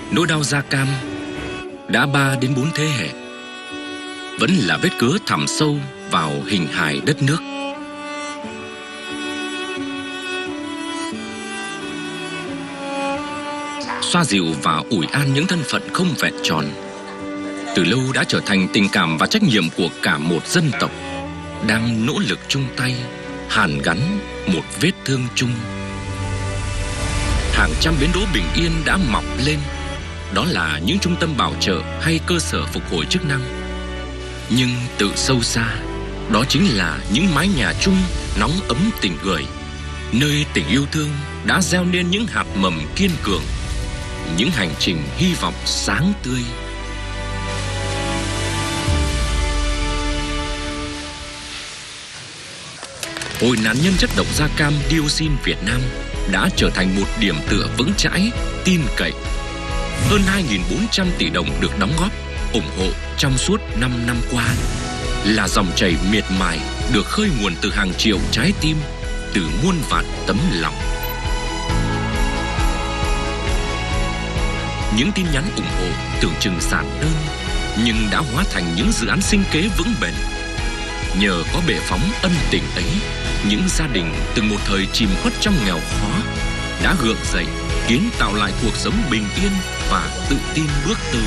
Nỗi đau da cam đã 3 đến 4 thế hệ vẫn là vết cứa thẳm sâu vào hình hài đất nước. Xoa dịu và ủi an những thân phận không vẹn tròn từ lâu đã trở thành tình cảm và trách nhiệm của cả một dân tộc đang nỗ lực chung tay hàn gắn một vết thương chung. Hàng trăm bến đỗ bình yên đã mọc lên, đó là những trung tâm bảo trợ hay cơ sở phục hồi chức năng. Nhưng tự sâu xa, đó chính là những mái nhà chung nóng ấm tình người, nơi tình yêu thương đã gieo nên những hạt mầm kiên cường, những hành trình hy vọng sáng tươi. Hội nạn nhân chất độc da cam dioxin Việt Nam đã trở thành một điểm tựa vững chãi, tin cậy. Hơn 2.400 tỷ đồng được đóng góp, ủng hộ trong suốt 5 năm qua là dòng chảy miệt mài được khơi nguồn từ hàng triệu trái tim, từ muôn vàn tấm lòng. Những tin nhắn ủng hộ tưởng chừng giản đơn nhưng đã hóa thành những dự án sinh kế vững bền. Nhờ có bệ phóng ân tình ấy, những gia đình từng một thời chìm khuất trong nghèo khó đã gượng dậy, kiến tạo lại cuộc sống bình yên và tự tin bước tới.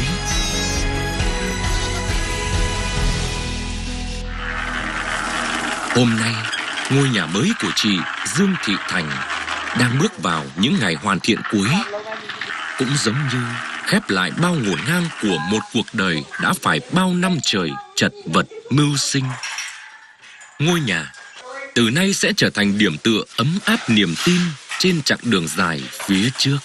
Hôm nay, ngôi nhà mới của chị Dương Thị Thành đang bước vào những ngày hoàn thiện cuối. Cũng giống như khép lại bao ngổn ngang của một cuộc đời đã phải bao năm trời chật vật mưu sinh. Ngôi nhà từ nay sẽ trở thành điểm tựa ấm áp niềm tin trên chặng đường dài phía trước.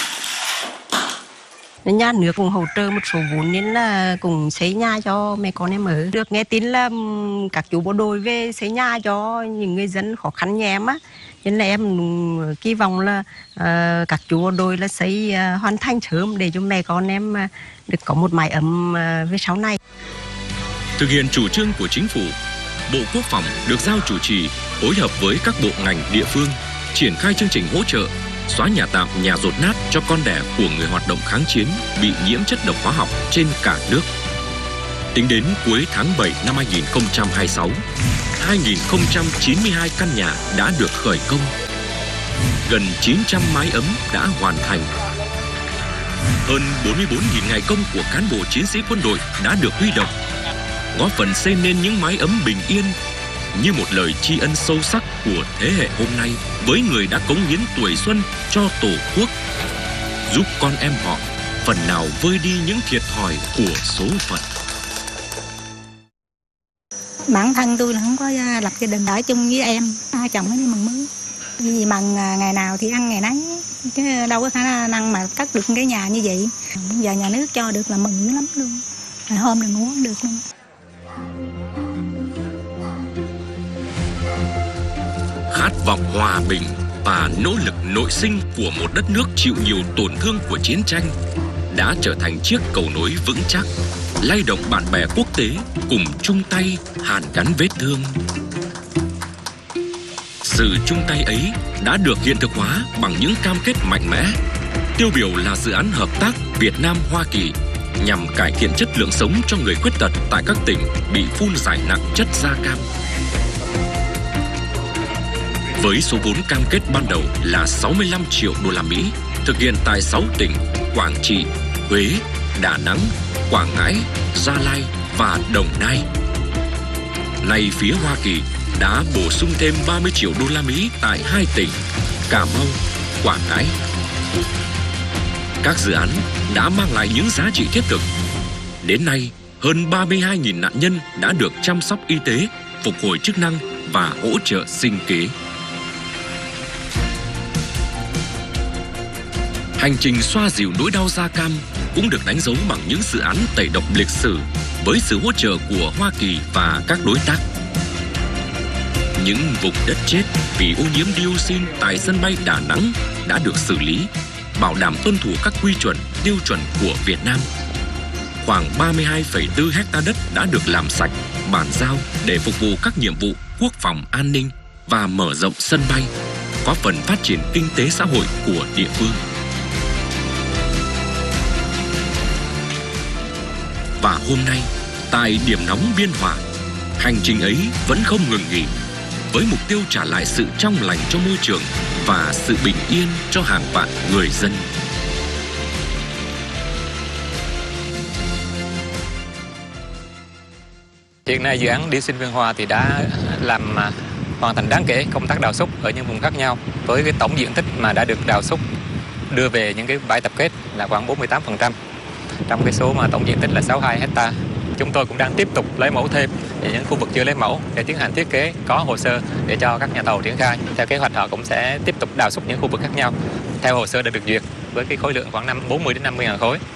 Nhà nước cũng hỗ trợ một số vốn nên là cũng xây nhà cho mẹ con em ở. Được nghe tin là các chú bộ đội về xây nhà cho những người dân khó khăn như em á. Nên là em kỳ vọng là các chú bộ đội là xây hoàn thành sớm để cho mẹ con em được có một mái ấm về sau này. Thực hiện chủ trương của chính phủ, Bộ Quốc phòng được giao chủ trì phối hợp với các bộ ngành địa phương triển khai chương trình hỗ trợ xóa nhà tạm, nhà dột nát cho con đẻ của người hoạt động kháng chiến bị nhiễm chất độc hóa học trên cả nước. Tính đến cuối tháng 7 năm 2026, 2.092 căn nhà đã được khởi công. Gần 900 mái ấm đã hoàn thành. Hơn 44.000 ngày công của cán bộ chiến sĩ quân đội đã được huy động, góp phần xây nên những mái ấm bình yên như một lời tri ân sâu sắc của thế hệ hôm nay với người đã cống hiến tuổi xuân cho Tổ quốc, giúp con em họ phần nào vơi đi những thiệt thòi của số phận. Bản thân tôi là không có lập gia đình ở chung với em, hai chồng mới đi mừng mướn. Vì mừng ngày nào thì ăn ngày nấy, chứ đâu có khả năng mà cất được cái nhà như vậy. Giờ nhà nước cho được là mừng dữ lắm luôn. Hôm là ngủ không được luôn. Khát vọng hòa bình và nỗ lực nội sinh của một đất nước chịu nhiều tổn thương của chiến tranh đã trở thành chiếc cầu nối vững chắc, lay động bạn bè quốc tế cùng chung tay hàn gắn vết thương. Sự chung tay ấy đã được hiện thực hóa bằng những cam kết mạnh mẽ. Tiêu biểu là dự án hợp tác Việt Nam-Hoa Kỳ nhằm cải thiện chất lượng sống cho người khuyết tật tại các tỉnh bị phun rải nặng chất da cam. Với số vốn cam kết ban đầu là 65 triệu đô la Mỹ, thực hiện tại 6 tỉnh Quảng Trị, Huế, Đà Nẵng, Quảng Ngãi, Gia Lai và Đồng Nai. Nay phía Hoa Kỳ đã bổ sung thêm 30 triệu đô la Mỹ tại 2 tỉnh Cà Mau, Quảng Ngãi. Các dự án đã mang lại những giá trị thiết thực. Đến nay, hơn 32.000 nạn nhân đã được chăm sóc y tế, phục hồi chức năng và hỗ trợ sinh kế. Hành trình xoa dịu nỗi đau da cam cũng được đánh dấu bằng những dự án tẩy độc lịch sử với sự hỗ trợ của Hoa Kỳ và các đối tác. Những vùng đất chết vì ô nhiễm dioxin tại sân bay Đà Nẵng đã được xử lý, bảo đảm tuân thủ các quy chuẩn, tiêu chuẩn của Việt Nam. Khoảng 32,4 hectare đất đã được làm sạch, bàn giao để phục vụ các nhiệm vụ quốc phòng an ninh và mở rộng sân bay, có phần phát triển kinh tế xã hội của địa phương. Và hôm nay, tại điểm nóng Biên Hòa, hành trình ấy vẫn không ngừng nghỉ, với mục tiêu trả lại sự trong lành cho môi trường và sự bình yên cho hàng vạn người dân. Hiện nay dự án Dioxin Biên Hòa thì đã làm hoàn thành đáng kể công tác đào xúc ở những vùng khác nhau, với cái tổng diện tích mà đã được đào xúc đưa về những cái bãi tập kết là khoảng 48%, trong cái số mà tổng diện tích là 62 hecta. Chúng tôi cũng đang tiếp tục lấy mẫu thêm để những khu vực chưa lấy mẫu để tiến hành thiết kế có hồ sơ để cho các nhà thầu triển khai. Theo kế hoạch họ cũng sẽ tiếp tục đào xúc những khu vực khác nhau theo hồ sơ đã được duyệt với cái khối lượng khoảng 40 đến 50 ngàn khối.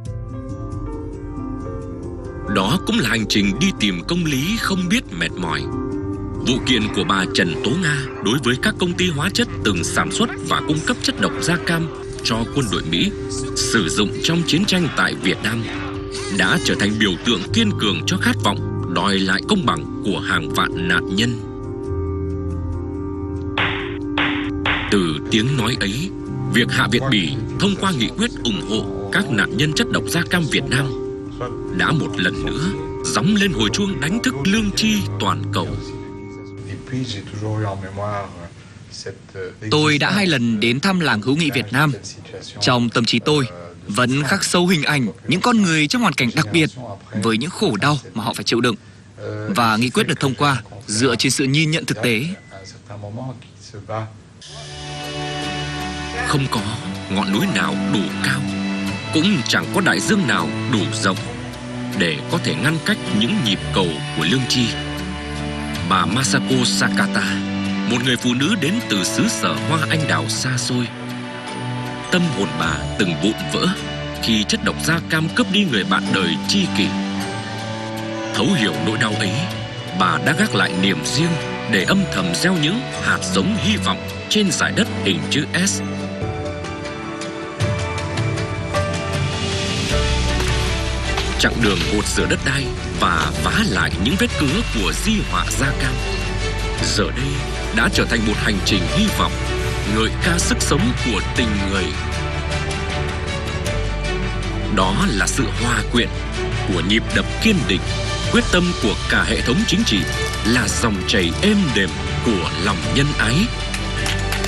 Đó cũng là hành trình đi tìm công lý không biết mệt mỏi. Vụ kiện của bà Trần Tố Nga đối với các công ty hóa chất từng sản xuất và cung cấp chất độc da cam cho quân đội Mỹ sử dụng trong chiến tranh tại Việt Nam đã trở thành biểu tượng kiên cường cho khát vọng đòi lại công bằng của hàng vạn nạn nhân. Từ tiếng nói ấy, việc Hạ Viện Bỉ thông qua nghị quyết ủng hộ các nạn nhân chất độc da cam Việt Nam đã một lần nữa gióng lên hồi chuông đánh thức lương tri toàn cầu. Tôi đã 2 lần đến thăm làng hữu nghị Việt Nam. Trong tâm trí tôi vẫn khắc sâu hình ảnh những con người trong hoàn cảnh đặc biệt với những khổ đau mà họ phải chịu đựng. Và nghị quyết được thông qua dựa trên sự nhìn nhận thực tế. Không có ngọn núi nào đủ cao, cũng chẳng có đại dương nào đủ rộng để có thể ngăn cách những nhịp cầu của lương tri. Bà Masako Sakata, một người phụ nữ đến từ xứ sở hoa anh đào xa xôi. Tâm hồn bà từng vụn vỡ khi chất độc da cam cướp đi người bạn đời tri kỷ. Thấu hiểu nỗi đau ấy, bà đã gác lại niềm riêng để âm thầm gieo những hạt giống hy vọng trên dải đất hình chữ S. Chặng đường gột rửa đất đai và vá lại những vết cứa của di họa da cam giờ đây đã trở thành một hành trình hy vọng, ngợi ca sức sống của tình người. Đó là sự hòa quyện của nhịp đập kiên định, quyết tâm của cả hệ thống chính trị, là dòng chảy êm đềm của lòng nhân ái.